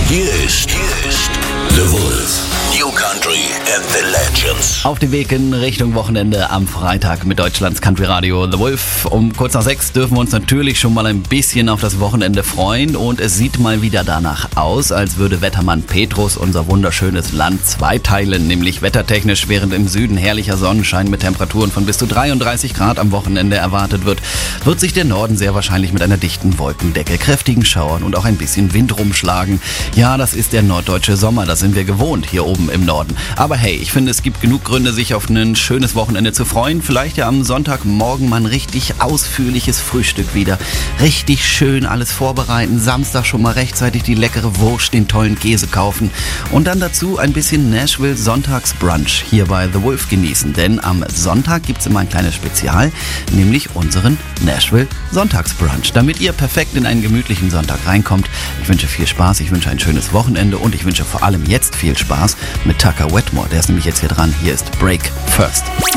Hier ist The Wolf. New Country and the Legends. Auf dem Weg in Richtung Wochenende am Freitag mit Deutschlands Country Radio The Wolf. Um kurz nach 6 dürfen wir uns natürlich schon mal ein bisschen auf das Wochenende freuen. Und es sieht mal wieder danach aus, als würde Wettermann Petrus unser wunderschönes Land zweiteilen. Nämlich wettertechnisch, während im Süden herrlicher Sonnenschein mit Temperaturen von bis zu 33 Grad am Wochenende erwartet wird, wird sich der Norden sehr wahrscheinlich mit einer dichten Wolkendecke, kräftigen Schauern und auch ein bisschen Wind rumschlagen. Ja, das ist der norddeutsche Sommer, das sind wir gewohnt hier oben im Norden. Aber hey, ich finde, es gibt genug Gründe, sich auf ein schönes Wochenende zu freuen. Vielleicht ja am Sonntagmorgen mal ein richtig ausführliches Frühstück wieder. Richtig schön alles vorbereiten, Samstag schon mal rechtzeitig die leckere Wurst, den tollen Käse kaufen und dann dazu ein bisschen Nashville Sonntagsbrunch hier bei The Wolf genießen. Denn am Sonntag gibt es immer ein kleines Spezial, nämlich unseren Nashville Sonntagsbrunch. Damit ihr perfekt in einen gemütlichen Sonntag reinkommt, ich wünsche viel Spaß, ich wünsche ein schönes Wochenende und ich wünsche vor allem jetzt viel Spaß mit Tucker Wetmore. Der ist nämlich jetzt hier dran. Hier ist Break First.